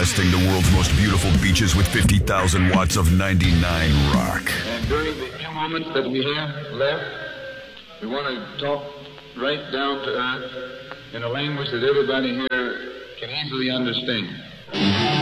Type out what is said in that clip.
blasting the world's most beautiful beaches with 50,000 watts of 99 rock. And during the few moments that we have left, we want to talk right down to earth in a language that everybody here can easily understand.